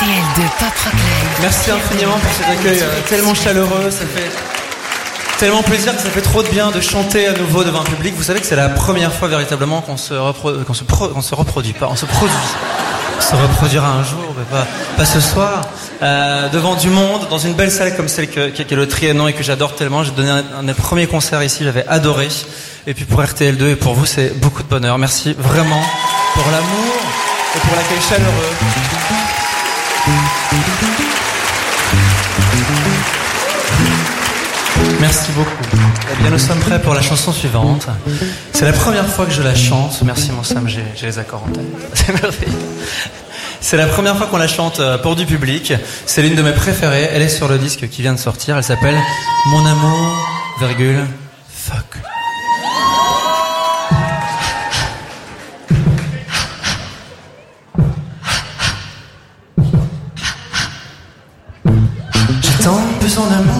RTL2 Pop Rock Live. Merci infiniment pour cet accueil tellement chaleureux, ça fait tellement plaisir que ça fait trop de bien de chanter à nouveau devant un public. Vous savez que c'est la première fois véritablement qu'on se reproduit. On se reproduira un jour, mais pas ce soir, devant du monde, dans une belle salle comme celle qui est le Trianon et que j'adore tellement. J'ai donné un des premiers concerts ici, j'avais adoré. Et puis pour RTL2 et pour vous, c'est beaucoup de bonheur. Merci vraiment pour l'amour et pour l'accueil chaleureux. Merci beaucoup. Eh bien, nous sommes prêts pour la chanson suivante. C'est la première fois que je la chante. Merci mon Sam, j'ai les accords en tête. C'est merveilleux. C'est la première fois qu'on la chante pour du public. C'est l'une de mes préférées. Elle est sur le disque qui vient de sortir. Elle s'appelle Mon amour, fuck. J'ai tant besoin d'amour.